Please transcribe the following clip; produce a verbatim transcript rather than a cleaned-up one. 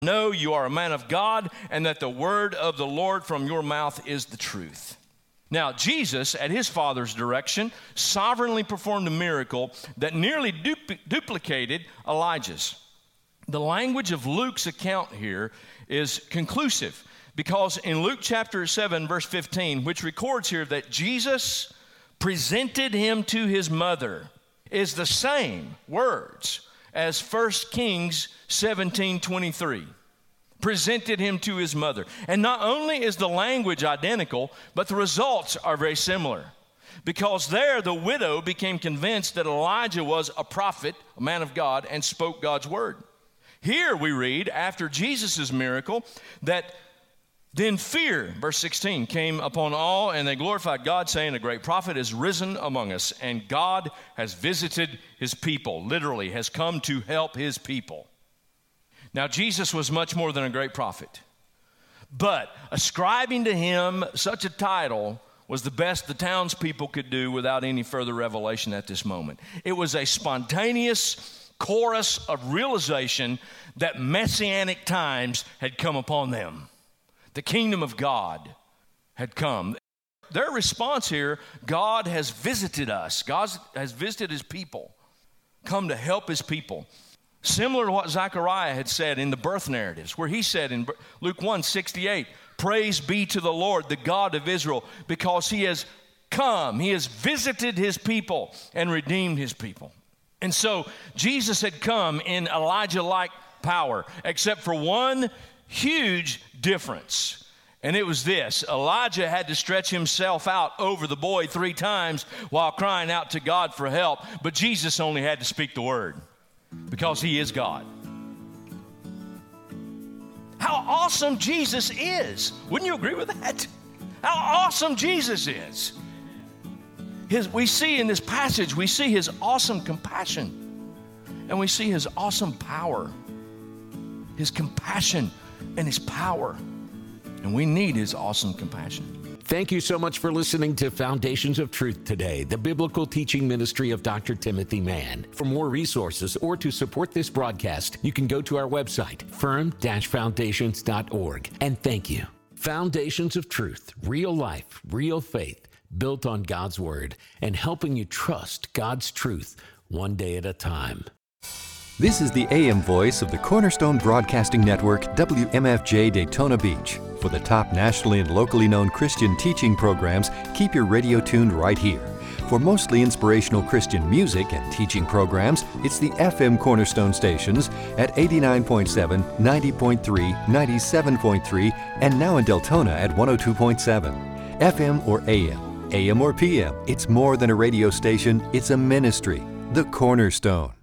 know you are a man of God, and that the word of the Lord from your mouth is the truth. Now, Jesus, at his Father's direction, sovereignly performed a miracle that nearly du- duplicated Elijah's. The language of Luke's account here is conclusive, because in Luke chapter seven, verse fifteen, which records here that Jesus presented him to his mother, is the same words as First Kings seventeen twenty-three. Presented him to his mother. And not only is the language identical, but the results are very similar. Because there, the widow became convinced that Elijah was a prophet, a man of God, and spoke God's word. Here we read, after Jesus' miracle, that then fear, verse sixteen, came upon all, and they glorified God, saying, a great prophet is risen among us, and God has visited his people, literally, has come to help his people. Now, Jesus was much more than a great prophet, but ascribing to him such a title was the best the townspeople could do without any further revelation at this moment. It was a spontaneous chorus of realization that messianic times had come upon them. The kingdom of God had come. Their response here, God has visited us. God has visited his people, come to help his people. Similar to what Zechariah had said in the birth narratives, where he said in Luke one sixty-eight, praise be to the Lord, the God of Israel, because he has come, he has visited his people and redeemed his people. And so Jesus had come in Elijah-like power, except for one huge difference. And it was this: Elijah had to stretch himself out over the boy three times while crying out to God for help, but Jesus only had to speak the word, because he is God. How awesome Jesus is. Wouldn't you agree with that? How awesome Jesus is. His, we see in this passage, we see his awesome compassion, and we see his awesome power, his compassion and his power. And we need his awesome compassion. Thank you so much for listening to Foundations of Truth today, the biblical teaching ministry of Doctor Timothy Mann. For more resources or to support this broadcast, you can go to our website, firm dash foundations dot org. And thank you. Foundations of Truth, real life, real faith, built on God's word, and helping you trust God's truth one day at a time. This is the A M voice of the Cornerstone Broadcasting Network, W M F J Daytona Beach. For the top nationally and locally known Christian teaching programs, keep your radio tuned right here. For mostly inspirational Christian music and teaching programs, it's the F M Cornerstone stations at eighty-nine point seven, ninety point three, ninety-seven point three, and now in Deltona at one oh two point seven. F M or A M, A M or P M, it's more than a radio station, it's a ministry. The Cornerstone.